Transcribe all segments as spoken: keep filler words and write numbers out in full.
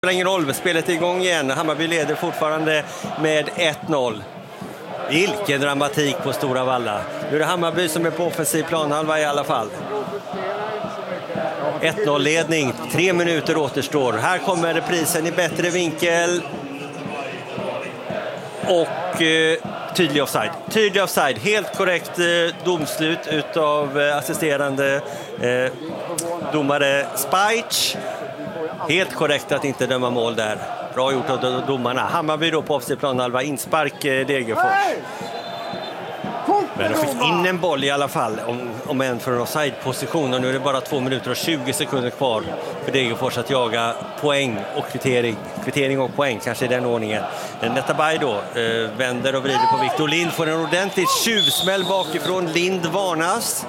Det spelar ingen roll, spelet är igång igen. Hammarby leder fortfarande med ett noll. Vilken dramatik på Stora Valla. Nu är det Hammarby som är på offensiv planhalva i alla fall. ett noll-ledning, tre minuter återstår. Här kommer reprisen i bättre vinkel. Och eh, tydlig offside. Tydlig offside, helt korrekt eh, domslut utav eh, assisterande eh, domare Spajc. Helt korrekt att inte döma mål där. Bra gjort av domarna. Hammarby då på offensiv planhalva, inspark eh, Degerfors. Men de fick in en boll i alla fall, om, om en från offside-position. Och nu är det bara två minuter och tjugo sekunder kvar för Degerfors att jaga poäng och kvittering. Kvittering och poäng, kanske i den ordningen. Netabay då eh, vänder och vrider på Victor Lind. Får en ordentlig tjuvsmäll bakifrån. Lind varnas.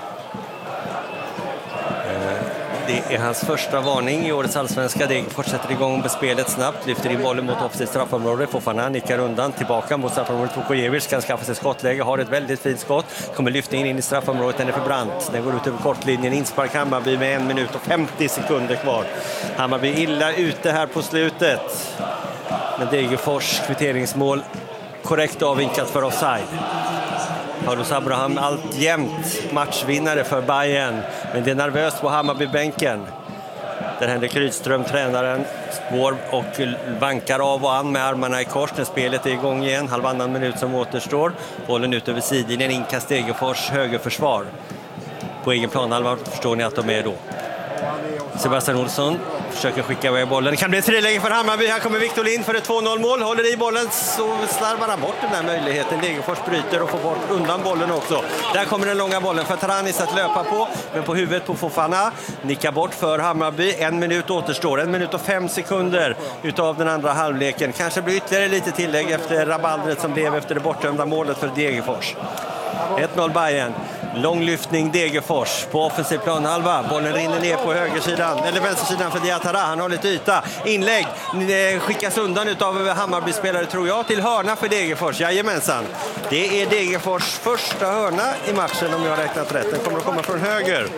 Det är hans första varning i årets allsvenska. Degerfors sätter igång med spelet snabbt. Lyfter in bollen mot offensivt straffområde. Fofana nickar undan. Tillbaka mot straffområdet. Vukojevic kan skaffa sig skottläge. Har ett väldigt fint skott. Kommer lyftningen in i straffområdet. Den är för brant. Den går ut över kortlinjen. Inspark Hammarby med en minut och femtio sekunder kvar. Hammarby illa ute här på slutet. Men Degerfors kvitteringsmål korrekt avvinkat för offside. Paulus Abraham alltjämt matchvinnare för Bayern. Men det är nervöst på Hammarby-bänken. Där Henrik Rydström, tränaren, går och vankar av och an med armarna i kors när spelet är igång igen. Halvannan minut som återstår. Bollen ut över sidlinjen, inkast Degerfors högerförsvar. På egen planhalva förstår ni att de är då. Sebastian Olsson försöker skicka iväg bollen. Det kan bli ett friläge för Hammarby. Här kommer Victor Lind för ett två noll-mål. Håller i bollen så slarvar han bort den här möjligheten. Degerfors bryter och får bort undan bollen också. Där kommer den långa bollen för Taranis att löpa på. Men på huvudet på Fofana. Nickar bort för Hammarby. En minut återstår. En minut och fem sekunder utav den andra halvleken. Kanske blir ytterligare lite tillägg efter rabaldret som blev efter det bortdömda målet för Degerfors. ett noll Bayern. Lång lyftning Degerfors på offensiv planhalva. Bollen rinner ner på högersidan, eller vänstersidan för Diatara. Han har lite yta. Inlägg skickas undan utav Hammarby-spelare tror jag till hörna för Degerfors. Jajamensan. Det är Degerfors första hörna i matchen om jag har räknat rätt. Den kommer att komma från höger.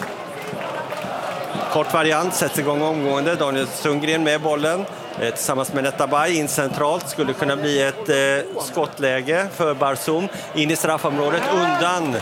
Kort variant, sätts igång omgående. Daniel Sundgren med bollen. Tillsammans med Netabay in centralt. Skulle kunna bli ett eh, skottläge för Barsum. In i straffområdet, undan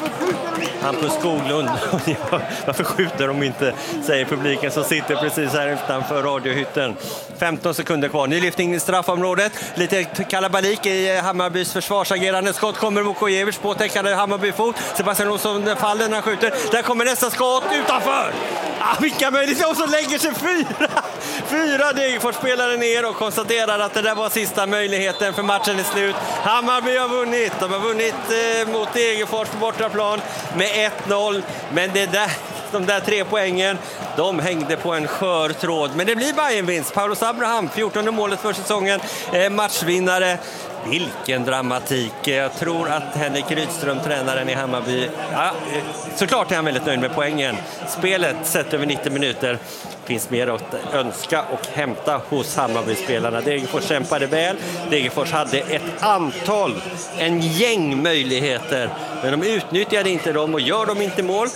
Hampus Skoglund. Varför skjuter de inte, säger publiken som sitter precis här utanför radiohytten. femton sekunder kvar. Ny lyftning i straffområdet. Lite kalabalik i Hammarbys försvarsagerande. Skott kommer Vukojevic på täckande Hammarby-fot. Sebastian Olsson faller när han skjuter. Där kommer nästa skott utanför. Ah, vilka möjligheter. Och så lägger sig fyra. Fyra Degerfors-spelare ner och konstaterar att det där var sista möjligheten för matchen är slut. Hammarby har vunnit. De har vunnit eh, mot Degerfors på bortaplan med ett noll. Men det där, de där tre poängen, de hängde på en skör tråd. Men det blir Bayern-vinst. Paulus Abraham, fjortonde målet för säsongen. Eh, matchvinnare. Vilken dramatik. Jag tror att Henrik Rydström, tränaren i Hammarby, ja, såklart är han väldigt nöjd med poängen. Spelet sett över nittio minuter finns mer att önska och hämta hos Hammarby-spelarna. Degerfors kämpade väl. Degerfors hade ett antal, en gäng möjligheter. Men de utnyttjade inte dem och gör de inte mål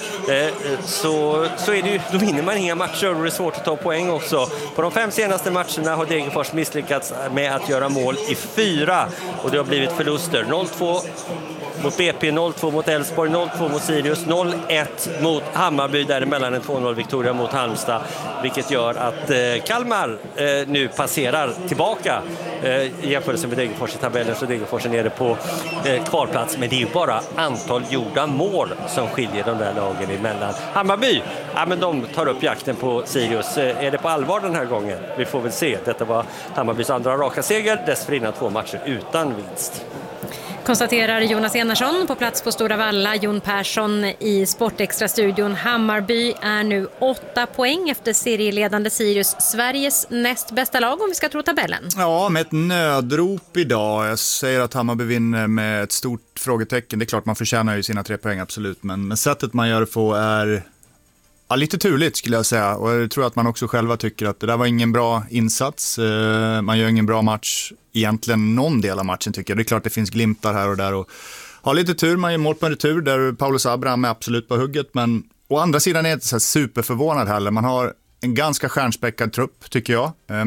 så, så är det ju, då vinner man inga matcher och det är svårt att ta poäng också. På de fem senaste matcherna har Degerfors misslyckats med att göra mål i fyra. Och det har blivit förluster. noll två mot B P, noll två mot Elfsborg, noll två mot Sirius, noll ett mot Hammarby, däremellan en två noll Victoria mot Halmstad. Vilket gör att eh, Kalmar eh, nu passerar tillbaka eh, i jämförelse med Degerfors i tabellen. Så Degerfors är nere på eh, kvalplats. Men det är ju bara antal gjorda mål som skiljer de där lagen emellan. Hammarby, ja, men de tar upp jakten på Sirius. Eh, är det på allvar den här gången? Vi får väl se. Detta var Hammarbys andra raka seger. Dessförinnan två matcher utan vinst. Konstaterar Jonas Enarsson på plats på Stora Valla. Jon Persson i Sportextra-studion. Hammarby är nu åtta poäng efter serieledande Sirius. Sveriges näst bästa lag om vi ska tro tabellen. Ja, med ett nödrop idag. Jag säger att Hammarby vinner med ett stort frågetecken. Det är klart man förtjänar ju sina tre poäng, absolut. Men, men sättet man gör det på är... Ja, lite turligt skulle jag säga, och jag tror att man också själva tycker att det där var ingen bra insats. Man gör ingen bra match, egentligen någon del av matchen tycker jag. Det är klart det finns glimtar här och där och har lite tur, man gör mål på en retur där Paulus Abraham är absolut på hugget, men å andra sidan är det inte så här superförvånad heller. Man har en ganska stjärnspäckad trupp tycker jag.